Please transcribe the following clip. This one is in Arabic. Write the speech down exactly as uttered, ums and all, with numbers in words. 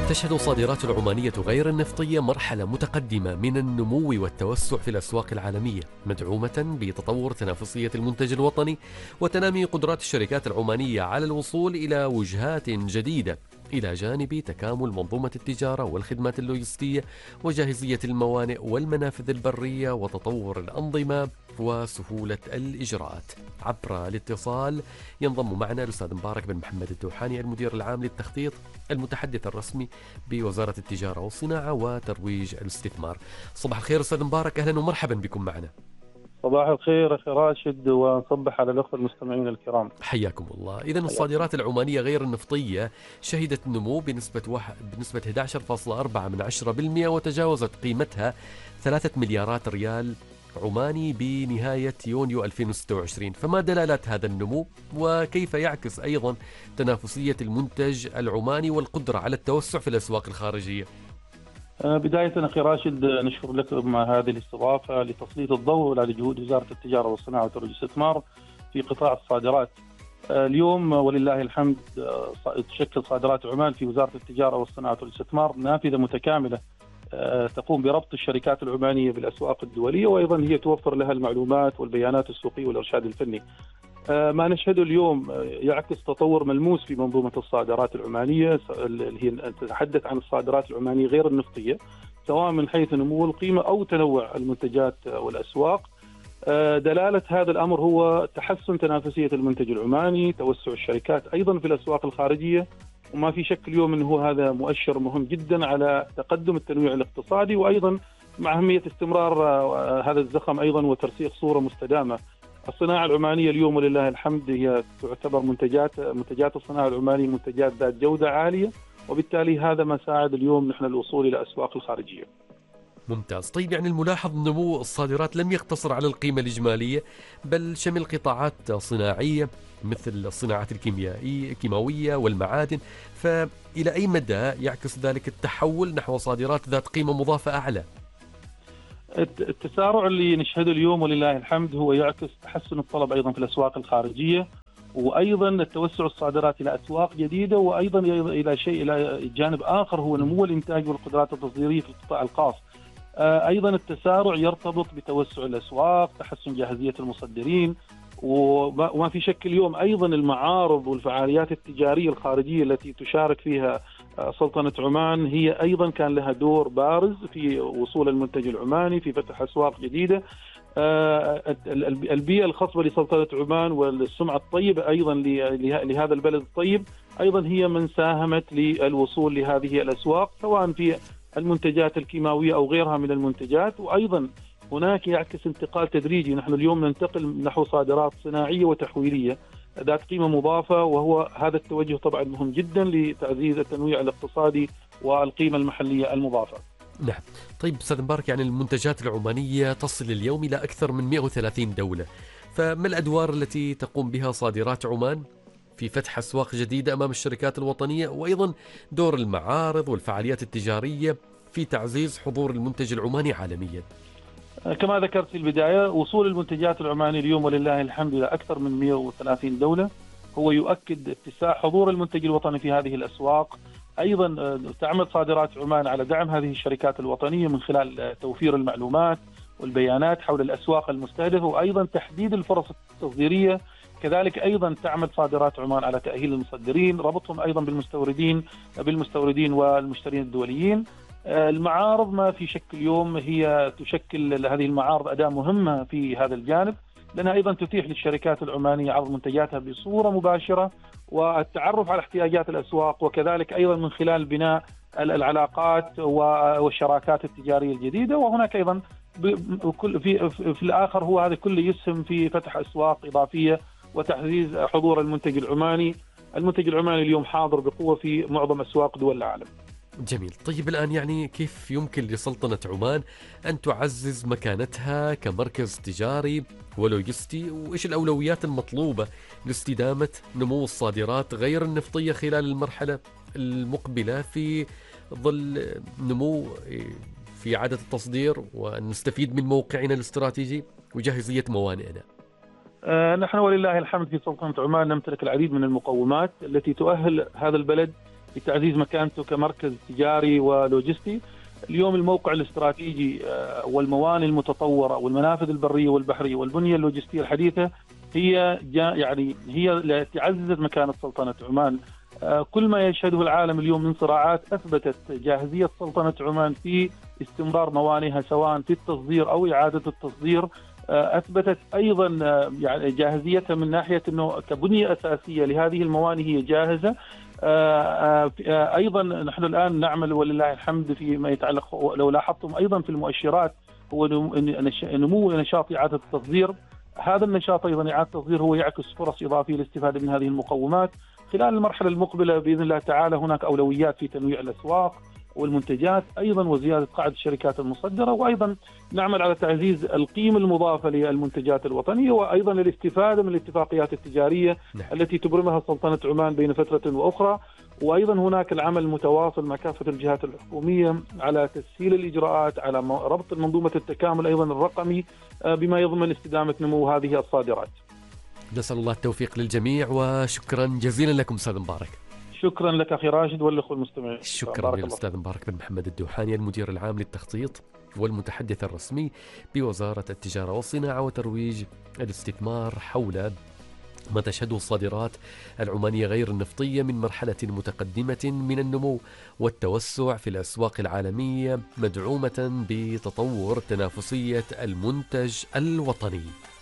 تشهد الصادرات العمانية غير النفطية مرحلة متقدمة من النمو والتوسع في الأسواق العالمية، مدعومة بتطور تنافسية المنتج الوطني وتنامي قدرات الشركات العمانية على الوصول إلى وجهات جديدة، إلى جانب تكامل منظومة التجارة والخدمات اللوجستية وجاهزية الموانئ والمنافذ البرية وتطور الأنظمة وسهولة الإجراءات. عبر الاتصال ينضم معنا الأستاذ مبارك بن محمد الدوحاني، المدير العام للتخطيط المتحدث الرسمي بوزارة التجارة والصناعة وترويج الاستثمار. صباح الخير أستاذ مبارك، أهلا ومرحبا بكم معنا. صباح الخير أخي راشد، ونصبح على الأخوة المستمعين الكرام. حياكم الله. إذن الصادرات العمانية غير النفطية شهدت نمو بنسبة واحد بنسبة أحد عشر فاصلة أربعة من عشرة بالمئة وتجاوزت قيمتها ثلاثة مليارات ريال عماني بنهاية يونيو ألفين وستة وعشرين. فما دلالات هذا النمو وكيف يعكس أيضا تنافسية المنتج العماني والقدرة على التوسع في الأسواق الخارجية؟ بداية أخي راشد، نشكر لك مع هذه الاستضافة لتسليط الضوء على جهود وزارة التجارة والصناعة وترويج الاستثمار في قطاع الصادرات. اليوم ولله الحمد تشكل صادرات عمان في وزارة التجارة والصناعة وترويج الاستثمار نافذة متكاملة تقوم بربط الشركات العمانية بالأسواق الدولية، وأيضا هي توفر لها المعلومات والبيانات السوقية والإرشاد الفني. ما نشهده اليوم يعكس تطور ملموس في منظومة الصادرات العمانية، اللي هي تتحدث عن الصادرات العمانية غير النفطية، سواء من حيث نمو القيمة أو تنوع المنتجات والأسواق. دلالة هذا الأمر هو تحسن تنافسية المنتج العماني، توسع الشركات أيضا في الأسواق الخارجية، وما في شك اليوم أنه هذا مؤشر مهم جدا على تقدم التنويع الاقتصادي، وأيضا مع أهمية استمرار هذا الزخم أيضا وترسيخ صورة مستدامة. الصناعة العمانية اليوم ولله الحمد هي تعتبر منتجات منتجات الصناعة العمانية منتجات ذات جودة عالية، وبالتالي هذا ما ساعد اليوم نحن الوصول إلى الأسواق الخارجية. ممتاز. طيب، يعني الملاحظ نمو الصادرات لم يقتصر على القيمة الإجمالية، بل شمل قطاعات صناعية مثل الصناعات الكيميائية الكيماوية والمعادن. فإلى أي مدى يعكس ذلك التحول نحو صادرات ذات قيمة مضافة أعلى؟ التسارع اللي نشهده اليوم ولله الحمد هو يعكس تحسن الطلب أيضا في الأسواق الخارجية، وأيضا التوسع الصادرات إلى أسواق جديدة، وأيضا إلى شيء إلى جانب آخر هو نمو الإنتاج والقدرات التصديرية في القطاع الخاص. أيضا التسارع يرتبط بتوسع الأسواق، تحسن جاهزية المصدرين، وما في شك اليوم أيضا المعارض والفعاليات التجارية الخارجية التي تشارك فيها سلطنة عمان هي أيضا كان لها دور بارز في وصول المنتج العماني في فتح أسواق جديدة. البيئة الخصبة لسلطنة عمان والسمعة الطيبة أيضا لهذا البلد الطيب أيضا هي من ساهمت للوصول لهذه الأسواق، سواء في المنتجات الكيماوية أو غيرها من المنتجات. وأيضا هناك يعكس انتقال تدريجي، نحن اليوم ننتقل نحو صادرات صناعية وتحويلية ذات قيمة مضافة، وهو هذا التوجه طبعا مهم جدا لتعزيز التنويع الاقتصادي والقيمة المحلية المضافة. نعم. طيب أستاذ مبارك، يعني المنتجات العمانية تصل اليوم إلى أكثر من مئة وثلاثين دولة، فما الأدوار التي تقوم بها صادرات عمان في فتح أسواق جديدة أمام الشركات الوطنية، وأيضا دور المعارض والفعاليات التجارية في تعزيز حضور المنتج العماني عالميا؟ كما ذكرت في البداية، وصول المنتجات العمانية اليوم ولله الحمد إلى أكثر من مئة وثلاثين دولة هو يؤكد اتساع حضور المنتج الوطني في هذه الأسواق. أيضا تعمل صادرات عمان على دعم هذه الشركات الوطنية من خلال توفير المعلومات والبيانات حول الأسواق المستهدفة، وأيضا تحديد الفرص التصديرية. كذلك أيضا تعمل صادرات عمان على تأهيل المصدرين، ربطهم أيضا بالمستوردين بالمستوردين والمشترين الدوليين. المعارض ما في شك اليوم هي تشكل هذه المعارض أداة مهمة في هذا الجانب، لأنها أيضا تتيح للشركات العمانية عرض منتجاتها بصورة مباشرة والتعرف على احتياجات الأسواق، وكذلك أيضا من خلال بناء العلاقات والشراكات التجارية الجديدة. وهناك أيضا في, في الآخر هو هذا كله يسهم في فتح أسواق إضافية وتعزيز حضور المنتج العماني. المنتج العماني اليوم حاضر بقوة في معظم أسواق دول العالم. جميل. طيب الآن يعني كيف يمكن لسلطنة عمان أن تعزز مكانتها كمركز تجاري ولوجستي، وإيش الأولويات المطلوبة لاستدامة نمو الصادرات غير النفطية خلال المرحلة المقبلة في ظل نمو في عدد التصدير، وأن نستفيد من موقعنا الاستراتيجي وجاهزية موانئنا؟ نحن ولله الحمد في سلطنة عمان نمتلك العديد من المقومات التي تؤهل هذا البلد لتعزيز مكانته كمركز تجاري ولوجستي. اليوم الموقع الاستراتيجي والموانئ المتطورة والمنافذ البرية والبحرية والبنية اللوجستية الحديثة هي يعني هي التي عززت مكانة سلطنة عمان. كل ما يشهده العالم اليوم من صراعات أثبتت جاهزية سلطنة عمان في استمرار موانئها سواء في التصدير أو إعادة التصدير. أثبتت أيضا يعني جاهزيتها من ناحية أنه كبنية أساسية لهذه الموانئ هي جاهزة. أيضا نحن الآن نعمل ولله الحمد فيما يتعلق، لو لاحظتم أيضا في المؤشرات، هو نمو نشاط إعادة التصدير. هذا النشاط أيضا إعادة التصدير هو يعكس فرص إضافية للاستفادة من هذه المقومات. خلال المرحلة المقبلة بإذن الله تعالى هناك أولويات في تنويع الأسواق والمنتجات أيضا، وزيادة قاعدة الشركات المصدرة، وأيضا نعمل على تعزيز القيمة المضافة للمنتجات الوطنية، وأيضا الاستفادة من الاتفاقيات التجارية نعم. التي تبرمها سلطنة عمان بين فترة وأخرى. وأيضا هناك العمل المتواصل مع كافة الجهات الحكومية على تسهيل الإجراءات، على ربط منظومة التكامل أيضا الرقمي بما يضمن استدامة نمو هذه الصادرات. نسأل الله التوفيق للجميع، وشكرا جزيلا لكم أستاذ مبارك. شكرا لك أخي راشد والأخوة المستمعين. شكرا للأستاذ مبارك بن محمد الدوحاني، المدير العام للتخطيط والمتحدث الرسمي بوزارة التجارة والصناعة وترويج الاستثمار، حول ما تشهده الصادرات العمانية غير النفطية من مرحلة متقدمة من النمو والتوسع في الأسواق العالمية، مدعومة بتطور تنافسية المنتج الوطني.